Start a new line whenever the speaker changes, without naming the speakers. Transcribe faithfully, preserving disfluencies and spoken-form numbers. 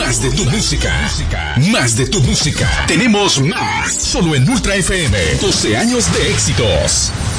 Más de tu música. Más de tu música. Tenemos más. Solo en Ultra F M. doce años de éxitos.